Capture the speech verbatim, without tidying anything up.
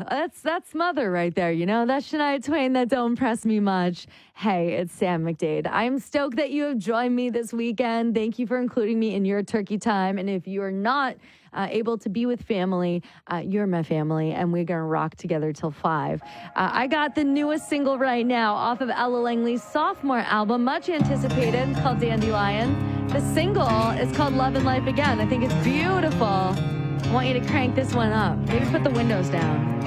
That's that's Mother right there, you know? That's Shania Twain that don't impress me much. Hey, it's Sam McDade. I'm stoked that you have joined me this weekend. Thank you for including me in your turkey time. And if you are not uh, able to be with family, uh, you're my family, and we're going to rock together till five. Uh, I got the newest single right now off of Ella Langley's sophomore album, much anticipated. It's called Dandelion. The single is called Love and Life Again. I think it's beautiful. I want you to crank this one up. Maybe put the windows down.